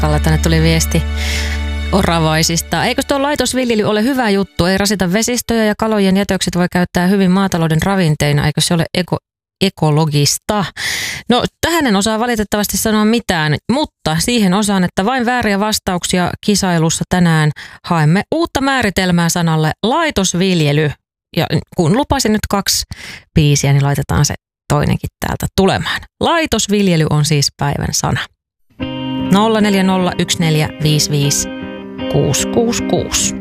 matkalla. Tänne tuli viesti oravaisista. Eikö tuo laitosviljely ole hyvä juttu? Ei rasita vesistöjä ja kalojen jätökset voi käyttää hyvin maatalouden ravinteina. Eikö se ole ekologista? No, tähän en osaa valitettavasti sanoa mitään, mutta siihen osaan, että vain vääriä vastauksia kisailussa tänään haemme uutta määritelmää sanalle laitosviljely. Ja kun lupasin nyt 2 biisiä, niin laitetaan se toinenkin täältä tulemaan. Laitosviljely on siis päivän sana. 0401455666.